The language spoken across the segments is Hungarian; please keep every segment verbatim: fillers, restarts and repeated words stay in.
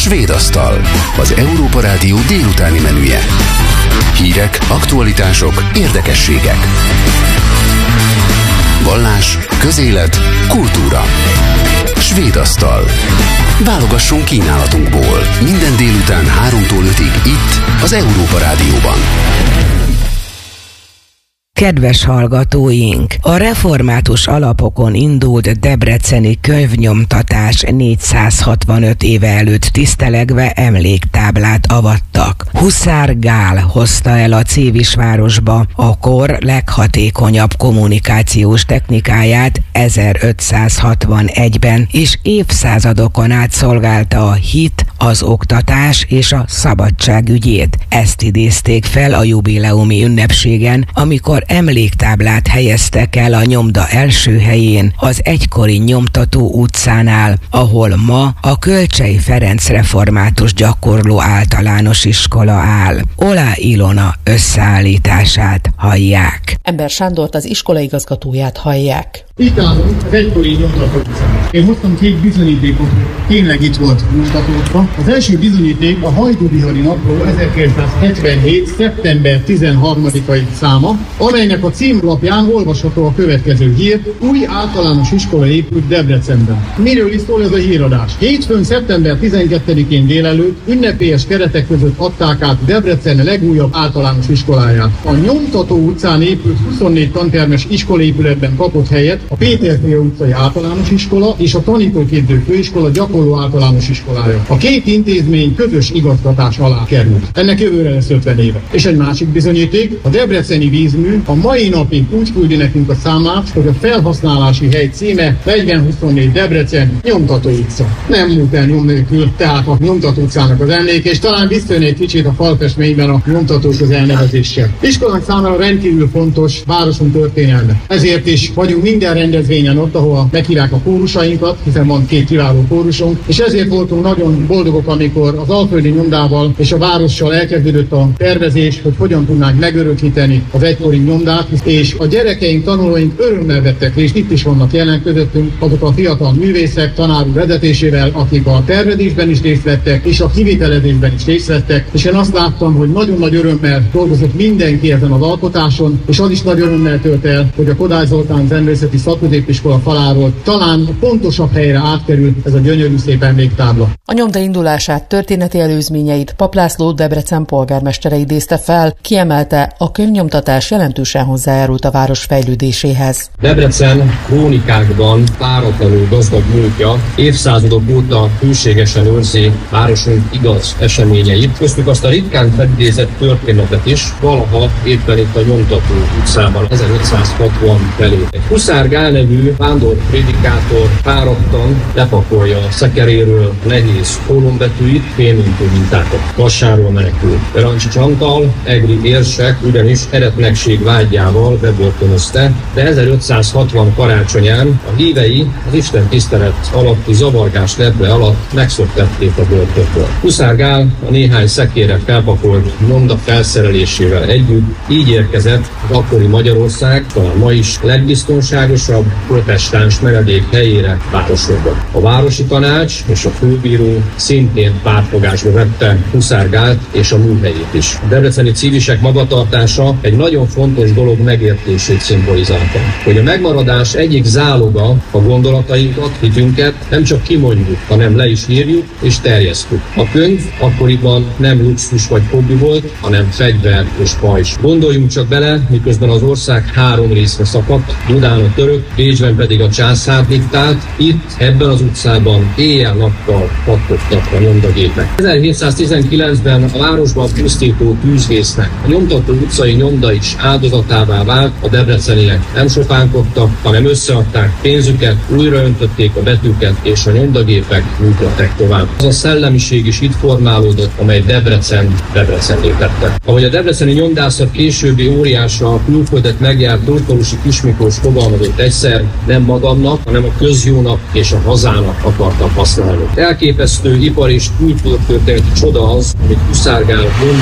Svédasztal, az Európa Rádió délutáni menüje. Hírek, aktualitások, érdekességek. Vallás, közélet, kultúra. Svédasztal. Válogassunk kínálatunkból. Minden délután háromtól ötig itt, az Európa Rádióban. Kedves hallgatóink! A református alapokon indult debreceni könyvnyomtatás négyszázhatvanöt éve előtt tisztelegve emléktáblát avattak. Huszár Gál hozta el a Cévisvárosba a kor leghatékonyabb kommunikációs technikáját ezerötszázhatvanegyben, és évszázadokon át szolgálta a hit, az oktatás és a szabadság ügyét. Ezt idézték fel a jubileumi ünnepségen, amikor emléktáblát helyeztek el a nyomda első helyén, az egykori Nyomtató utcánál, ahol ma a Kölcsey Ferenc református gyakorló általános iskola áll. Olá Ilona összeállítását hallják. Ember Sándort, az iskola igazgatóját hallják. Itt állunk az egykori Nyomtató utcán. Én hoztam két bizonyítékot, tényleg itt volt Nyomtatóban. Az első bizonyíték a Hajdúbihari Napló ezerkilencszázhetvenhét. szeptember tizenharmadikai száma, amelynek a címlapján olvasható a következő hír: új általános iskola épült Debrecenben. Miről is szól ez a híradás? Hétfőn szeptember tizenkettedikén délelőtt ünnepélyes keretek között adták át Debrecen legújabb általános iskoláját. A Nyomtató utcán épült huszonnégy tantermes iskolaépületben kapott helyet a Péter-Fiala utcai általános iskola és a Tanítóképző Főiskola gyakorló általános iskolája. A két intézmény közös igazgatás alá került. Ennek jövőre lesz ötven éve. És egy másik bizonyíték, a debreceni vízmű a mai napig úgy küldi nekünk a számát, hogy a felhasználási hely címe negyven-huszonnégy Debrecen, Nyomtató utca. Nem múlt el nyom nélkül, tehát a Nyomtató utcának az emléke, és talán visszajön egy kicsit a falfestményben a Nyomtatók az elnevezéssel. Iskolánk számára rendkívül fontos városunk történelme. Ezért is vagyunk minden rendezvényen ott, ahol meghívják a kórusainkat, hiszen van két kiváló kórusunk, és ezért voltunk nagyon boldogok, amikor az Alföldi Nyomdával és a várossal elkezdődött a tervezés, hogy hogyan tudnánk megörökíteni az egykori nyomdát, és a gyerekeink, tanulóink örömmel vettek részt, itt is vannak jelen közöttünk azok a fiatal művészek tanárok vezetésével, akik a tervezésben is részt vettek, és a kivitelezésben is részt vettek, és én azt láttam, hogy nagyon nagy örömmel dolgozott mindenki ezen az alkotáson, és az is nagy örömmel tölt el, hogy a Kodály Zoltán Zenművészeti Szakközépiskola faláról talán a pontosabb helyre átkerül ez a gyönyörű szép emléktábla. A nyomda indulását, történeti előzményeit Papp László Debrecen polgármestere idézte fel, kiemelte, a könyvnyomtatás jelentősen hozzájárult a város fejlődéséhez. Debrecen krónikákban páratlanul gazdag múltja évszázadok óta hűségesen őrzi városunk igaz eseményeit, köztük azt a ritkán felidézett történetet is, valaha éppen itt a Nyomtató utcában ezerötszázhatvan felé. Egy Huszár Gál nevű vándor prédikátor párattan lepakolja a szekeréről nehéz kolombetűit, fémintő mintákat. Vassáról menekül. Rancsics Antal, egri érsek ugyanis eretnekség vágyával bebörtönözte, de ezerötszázhatvan karácsonyán a hívei az Isten tisztelet alatti zavargás leple alatt megszöktették a börtönből. Huszár Gál a néhány szekérre felpakolt nyomda felszerelésével együtt így érkezett az akkori Magyarország, talán ma is legbiztonságosabb protestáns menedék helyére városokban. A városi tanács és a főbíró szintén pártfogásba vette Huszár Gált és a műhelyét is. A debreceni civisek magatartása egy nagyon fontos dolog megértését szimbolizálta, hogy a megmaradás egyik záloga a gondolatainkat, hitünket nem csak kimondjuk, hanem le is írjuk és terjesztjük. A könyv akkoriban nem luxus vagy hobbi volt, hanem fegyver és pajzs. Gondoljunk csak bele, miközben az ország három részre szakadt, Budán a török, Bécsben pedig a császár diktált, itt ebben az utcában éjjel-nappal pattogtak a nyomdagépek. ezerhétszáztizenkilencben a városban pusztító tűzvésznek a Nyomtató utcai nyomda is áldozatává vált, a debreceniek nem sopánkodtak, hanem összeadták pénzüket, újraöntötték a betűket, és a nyomdagépek működtek tovább. Az a szellemiség is itt formálódott, amely Debrecen Debrecenné tette. Ahogy a debreceni nyomdászat későbbi óriása a külföldet megjárt Tótfalusi Kis Miklós fogalmazott egyszer, nem magamnak, hanem a közjónak és a hazának akartam használni. Elképesztő ipar és kultúrtörténeti csoda az, amit Huszár Gál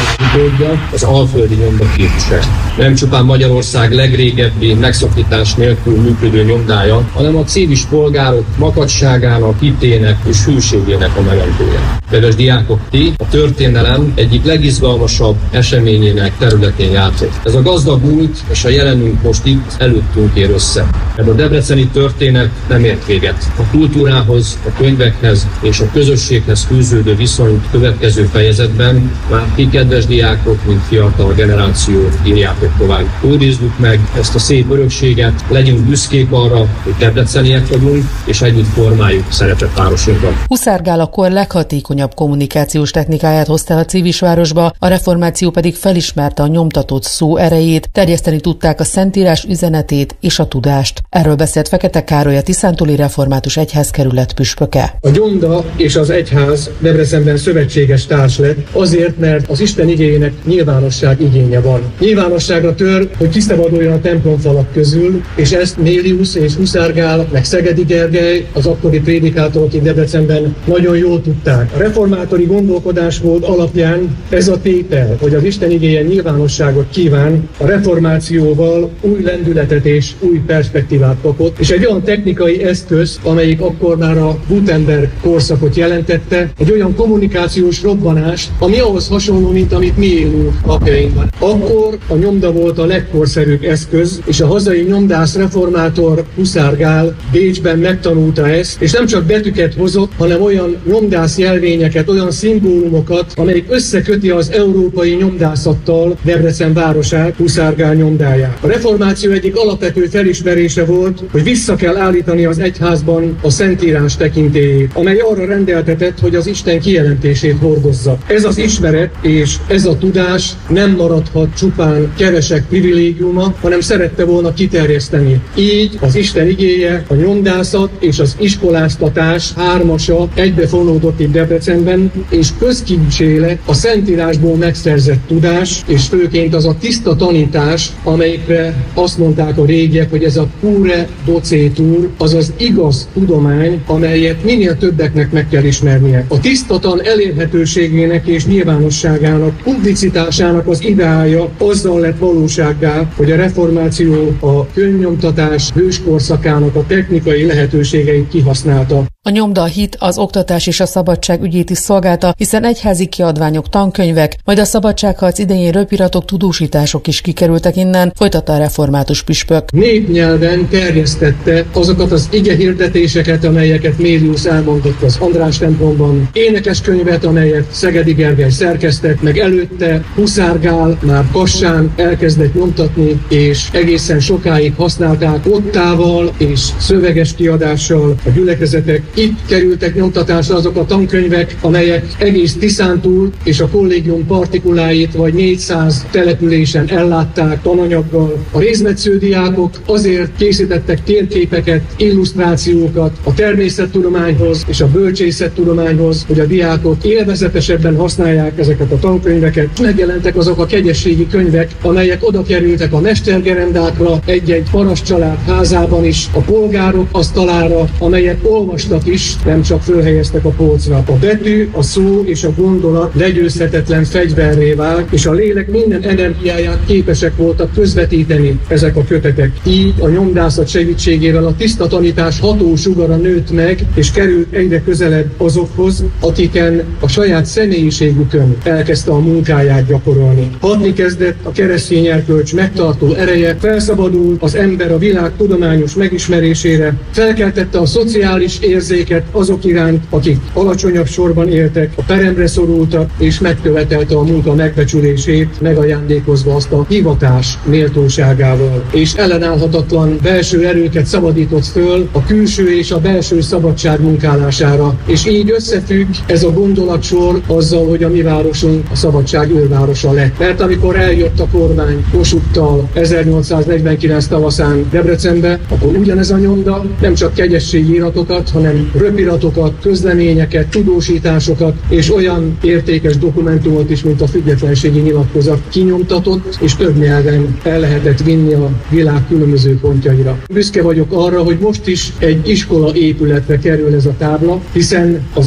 nyomda az alföldi nyomda képvisel. Nem csupán Magyarország legrégebbi megszakítás nélkül működő nyomdája, hanem a civis polgárok makacságának, hitének és hűségének a mementője. Kedves diákok, ti a történelem egyik legizgalmasabb eseményének területén játszott. Ez a gazdag múlt és a jelenünk most itt előttünk ér össze. Mert a debreceni történet nem ért véget. A kultúrához, a könyvekhez és a közösséghez fűződő viszonyt következő fejezetben már ti, kedves diákok, mint fiatal generáció írjátok tovább. Őrizzük meg ezt a szép örökséget, legyünk büszkék arra, hogy debreceniek vagyunk, és együtt formáljuk szeretett városunkat. Huszár Gál akkor leghatékonyabb kommunikációs technikáját hozta a civisvárosba, a reformáció pedig felismerte a nyomtatott szó erejét, terjeszteni tudták a szentírás üzenetét és a tudást. Erről beszélt Fekete Károly, a tiszántúli református egyházkerület püspöke. A nyomda és az egyház Debrecenben szövetséges társ lett, azért, mert az Isten igéjének nyilvánosság igénye van. Nyilvánosságra tör, hogy kiszabaduljon a templomfalak közül, és ezt Mélius és Huszár Gál, meg Szegedi Gergely, az akkori prédikátorok itt Debrecenben nagyon jól tudták. A reformátori gondolkodásmód alapján ez a tétel, hogy az Isten igéje nyilvánosságot kíván, a reformációval új lendületet és új perspektívát kapott, és egy olyan technikai eszköz, amelyik akkor már a Gutenberg korszakot jelentette, egy olyan kommunikációs robbanást, ami ahhoz hasonló, mint amit mi élünk napjainkban. Akkor a nyomda volt a legkorszerűbb eszköz, és a hazai nyomdász reformátor Huszár Gál Bécsben megtanulta ezt, és nem csak betűket hozott, hanem olyan nyomdász jelvényeket, olyan szimbólumokat, amelyik összeköti az európai nyomdászattal Debrecen városát, Huszár Gál nyomdáját. A reformáció egyik alapvető felismerése volt, hogy vissza kell állítani az egyházban a szentírás tekintélyét, amely arra rendeltetett, hogy az Isten kijelentését hordozza. Ez az ismeret és ez a tudás nem maradhat csupán kevesek privilégiuma, hanem szerette volna kiterjeszteni. Így az Isten igéje, a nyomdászat és az iskoláztatás hármasa egybefonódott itt Debrecenben, és közkincsé lett a szentírásból megszerzett tudás, és főként az a tiszta tanítás, amelyikre azt mondták a régiek, hogy ez a pure docetur, azaz igaz tudomány, amelyet minél többeknek meg kell ismernie. A tiszta tan elérhetőségének és nyilvánosságának, publicitásának az ideája azzal lett valósággá, hogy a reformáció a könyvnyomtatás hőskorszakának a technikai lehetőségeit kihasználta. A nyomda a hit, az oktatás és a szabadság ügyét is szolgálta, hiszen egyházi kiadványok, tankönyvek, majd a szabadságharc idején röpiratok, tudósítások is kikerültek innen, folytatta a református püspök. Népnyelven terjesztette azokat az igehirdetéseket, amelyeket Mélius elmondott az András templomban, énekeskönyvet, amelyet Szegedi Gergely szerkesztett, meg előtte Huszár Gál már Kassán elkezdett nyomtatni, és egészen sokáig használták ottával és szöveges kiadással a gyülekezetek. Itt kerültek nyomtatásra azok a tankönyvek, amelyek egész Tiszántúl és a kollégium partikuláit vagy négyszáz településen ellátták tananyaggal. A részmetsződiákok azért készítettek térképeket, illusztrációkat a természettudományhoz és a bölcsészettudományhoz, hogy a diákok élvezetesebben használják ezeket a tankönyveket. Megjelentek azok a kegyességi könyvek, amelyek oda kerültek a mestergerendákra, egy-egy parasztcsalád házában is, a polgárok asztalára, amelyet olvastak is, nem csak fölhelyeztek a polcra. A betű, a szó és a gondolat legyőzhetetlen fegyverré vált, és a lélek minden energiáját képesek voltak közvetíteni ezek a kötetek. Így a nyomdászat segítségével a tiszta tanítás hatósugara nőtt meg, és került egyre közelebb azokhoz, akiken a saját személyiségükön elkezdte a munkáját gyakorolni. Hatni kezdett a keresztény erkölcs megtartó ereje, felszabadult az ember a világ tudományos megismerésére, felkeltette a szociális érzéket azok iránt, akik alacsonyabb sorban éltek, a peremre szorultak, és megkövetelte a munka megbecsülését, megajándékozva azt a hivatás méltóságával. És ellenállhatatlan belső erőket szabadított föl a külső és a belső szabadság munkálására. És így összefügg ez a gondolatsor azzal, hogy a mi városunk a szabadság őrvárosa lett. Mert amikor eljött a kormány Kossuthtal ezernyolcszáznegyvenkilenc tavaszán Debrecenbe, akkor ugyanez a nyomda nem csak kegyességi iratokat, hanem röpiratokat, közleményeket, tudósításokat és olyan értékes dokumentumot is, mint a függetlenségi nyilatkozat kinyomtatott, és több nyelven el lehetett vinni a világ különböző pontjaira. Büszke vagyok arra, hogy most is egy iskola épületre kerül ez a tábla, hiszen az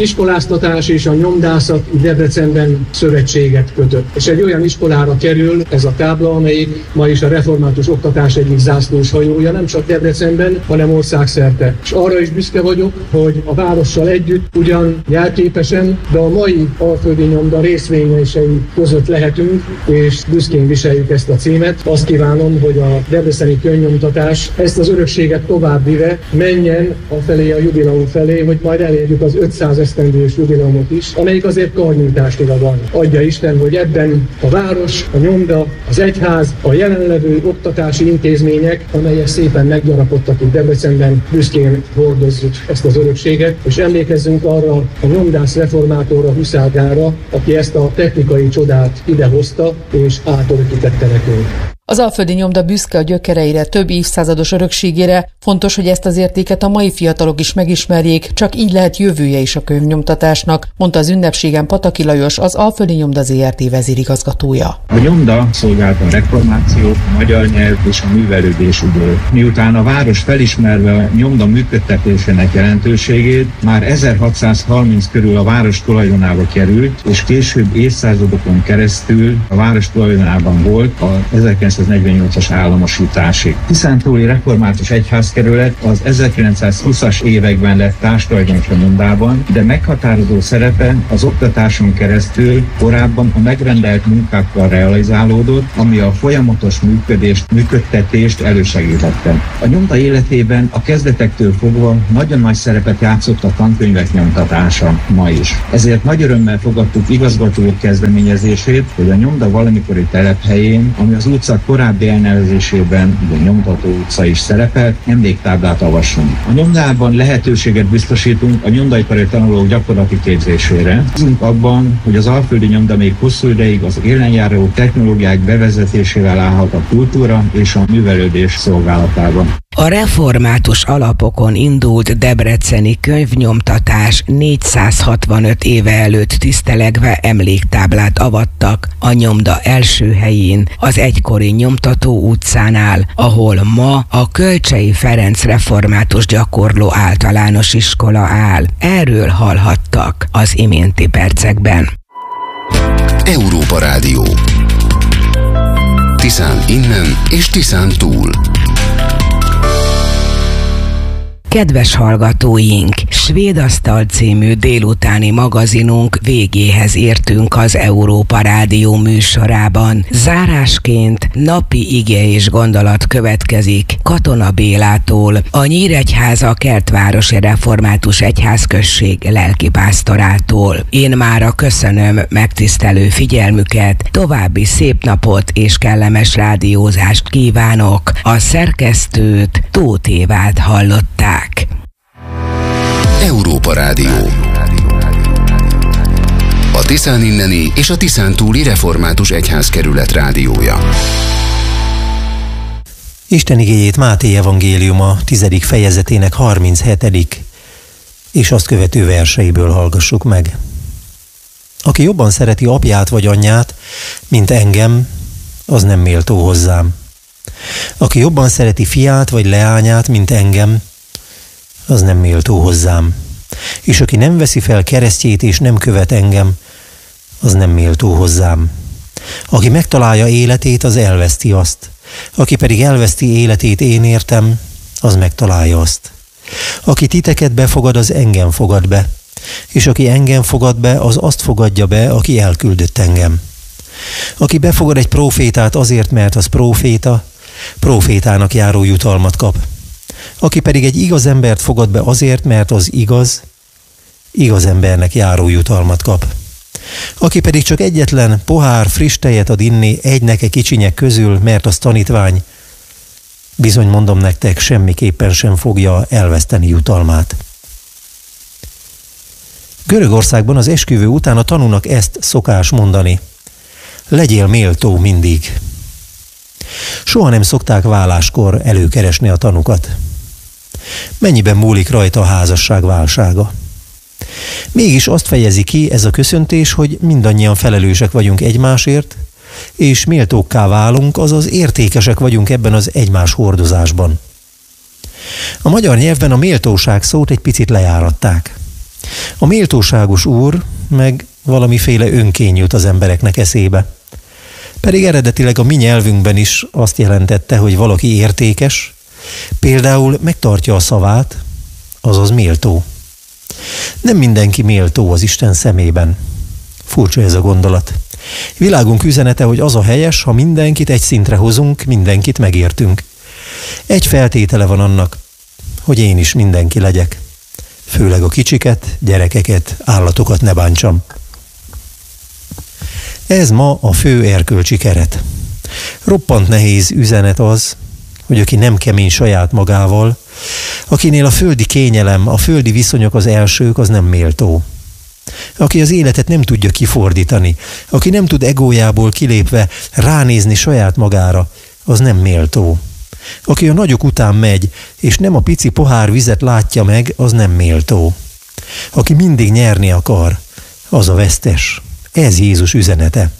iskoláztatás és a nyomdászat Debrecenben szövetséget kötött. És egy olyan iskolára kerül ez a tábla, amelyik ma is a református oktatás egyik zászlós hajója, nem csak Debrecenben, hanem országszerte. És arra is büszke vagyok, hogy a várossal együtt ugyan jelképesen, de a mai Alföldi Nyomda részvényesei között lehetünk, és büszkén viseljük ezt a címet. Azt kívánom, hogy a debreceni könnyomtatás ezt az örökséget tovább vive, menjen a felé, a jubileum felé, hogy majd elérjük az ötszáz esztendős jubileumot is, amelyik azért karnyújtástilag van. Adja Isten, hogy ebben a város, a nyomda, az egyház, a jelenlevő oktatási intézmények, amelyek szépen meggyarapodtak itt Debrecenben, büszkén hordozzuk ezt az örökséget, és emlékezzünk arra a nyomdász reformátorra, Huszárgára, aki ezt a technikai csodát idehozta és átörökítette nekünk. Az Alföldi Nyomda büszke a gyökereire, több évszázados örökségére, fontos, hogy ezt az értéket a mai fiatalok is megismerjék, csak így lehet jövője is a könyvnyomtatásnak, mondta az ünnepségen Pataki Lajos, az Alföldi Nyomda zé er té vezérigazgatója. A nyomda szolgálta a reformáció, a magyar nyelv és a művelődés ügyét. Miután a város felismerve a nyomda működtetésének jelentőségét, már ezerhatszázharminc körül a város tulajdonába került, és később évszázadokon keresztül a város tulajdonában volt a ezerkilencszáznegyvennyolcas államosításig. Tiszántúli református egyházkerület az ezerkilencszázhúszas években lett társtulajdonos a nyomdában, de meghatározó szerepe az oktatáson keresztül korábban a megrendelt munkákkal realizálódott, ami a folyamatos működést, működtetést elősegítette. A nyomda életében a kezdetektől fogva nagyon nagy szerepet játszott a tankönyvek nyomtatása ma is. Ezért nagy örömmel fogadtuk igazgatók kezdeményezését, hogy a nyomda valamikori telephelyén, ami az utca korábbi elnevezésében, a Nyomtató utca is szerepel, emléktáblát avassunk. A nyomdában lehetőséget biztosítunk a nyomdaipari tanulók gyakorlati képzésére. Bízunk abban, hogy az Alföldi Nyomda még hosszú ideig az élenjáró technológiák bevezetésével állhat a kultúra és a művelődés szolgálatában. A református alapokon indult debreceni könyvnyomtatás négyszázhatvanöt éve előtt tisztelegve emléktáblát avattak a nyomda első helyén, az egykori Nyomtató utcánál, ahol ma a Kölcsey Ferenc református gyakorló általános iskola áll. Erről hallhattak az iménti percekben. Európa Rádió. Tiszán innen és Tiszán túl. Kedves hallgatóink, Svédasztal című délutáni magazinunk végéhez értünk az Európa Rádió műsorában. Zárásként napi ige és gondolat következik Katona Bélától, a Nyíregyháza Kertvárosi Református Egyházközség lelkipásztorától. Én mára köszönöm megtisztelő figyelmüket, további szép napot és kellemes rádiózást kívánok. A szerkesztőt Tóth Évát hallották. Európa Rádió. A Tiszán inneni és a Tiszán túli református egyházkerület rádiója. Isten igéjét Máté evangéliuma tizedik fejezetének harminchetedik és azt követő verseiből hallgassuk meg. Aki jobban szereti apját vagy anyját, mint engem, az nem méltó hozzám. Aki jobban szereti fiát vagy leányát, mint engem, az nem méltó hozzám. És aki nem veszi fel keresztjét és nem követ engem, az nem méltó hozzám. Aki megtalálja életét, az elveszti azt. Aki pedig elveszti életét én értem, az megtalálja azt. Aki titeket befogad, az engem fogad be. És aki engem fogad be, az azt fogadja be, aki elküldött engem. Aki befogad egy prófétát azért, mert az próféta, prófétának járó jutalmat kap. Aki pedig egy igaz embert fogad be azért, mert az igaz, igaz embernek járó jutalmat kap. Aki pedig csak egyetlen pohár friss tejet ad inni egy neke kicsinyek közül, mert az tanítvány, bizony mondom nektek, semmiképpen sem fogja elveszteni jutalmát. Görögországban az esküvő után a tanúnak ezt szokás mondani: legyél méltó mindig. Soha nem szokták váláskor előkeresni a tanukat. Mennyiben múlik rajta a házasság válsága? Mégis azt fejezi ki ez a köszöntés, hogy mindannyian felelősek vagyunk egymásért, és méltókká válunk, azaz értékesek vagyunk ebben az egymás hordozásban. A magyar nyelvben a méltóság szót egy picit lejáratták. A méltóságos úr meg valamiféle önkény jut az embereknek eszébe. Pedig eredetileg a mi nyelvünkben is azt jelentette, hogy valaki értékes, például megtartja a szavát, azaz méltó. Nem mindenki méltó az Isten szemében. Furcsa ez a gondolat. Világunk üzenete, hogy az a helyes, ha mindenkit egy szintre hozunk, mindenkit megértünk. Egy feltétele van annak, hogy én is mindenki legyek. Főleg a kicsiket, gyerekeket, állatokat ne bántsam. Ez ma a fő erkölcsi keret. Roppant nehéz üzenet az, hogy aki nem kemény saját magával, akinél a földi kényelem, a földi viszonyok az elsők, az nem méltó. Aki az életet nem tudja kifordítani, aki nem tud egójából kilépve ránézni saját magára, az nem méltó. Aki a nagyok után megy, és nem a pici pohár vizet látja meg, az nem méltó. Aki mindig nyerni akar, az a vesztes. Ez Jézus üzenete.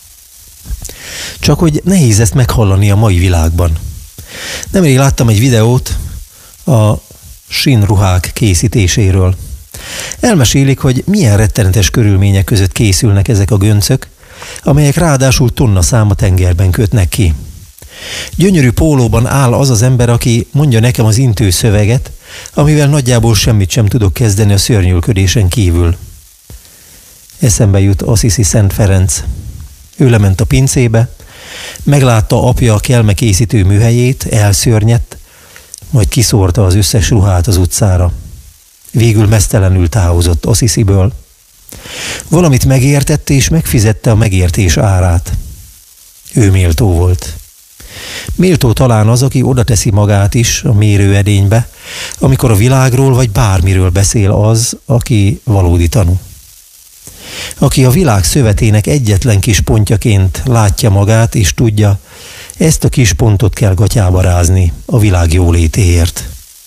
Csak hogy nehéz ezt meghallani a mai világban. Nemrég láttam egy videót a sínruhák készítéséről. Elmesélik, hogy milyen rettenetes körülmények között készülnek ezek a göncök, amelyek ráadásul tonna száma tengerben kötnek ki. Gyönyörű pólóban áll az az ember, aki mondja nekem az intő szöveget, amivel nagyjából semmit sem tudok kezdeni a szörnyűködésen kívül. Eszembe jut Assisi Szent Ferenc. Ő lement a pincébe, meglátta apja a kelmekészítő műhelyét, elszörnyedt, majd kiszórta az összes ruhát az utcára. Végül meztelenül távozott Assisiből. Valamit megértette és megfizette a megértés árát. Ő méltó volt. Méltó talán az, aki oda teszi magát is a mérőedénybe, amikor a világról vagy bármiről beszél az, aki valódi tanú. Aki a világ szövetének egyetlen kis pontjaként látja magát, és tudja, ezt a kis pontot kell gatyába rázni a világ jólétéért.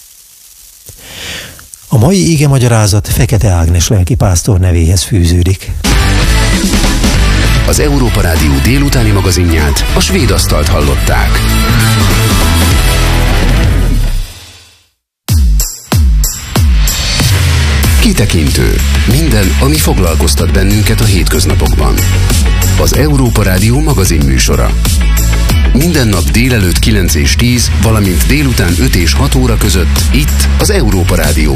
A mai igemagyarázat Fekete Ágnes lelkipásztor nevéhez fűződik. Az Európa Rádió délutáni magazinját, a Svéd Asztalt hallották. Kitekintő. Minden, ami foglalkoztat bennünket a hétköznapokban. Az Európa Rádió magazin műsora. Minden nap délelőtt kilenc és tíz, valamint délután öt és hat óra között itt az Európa Rádió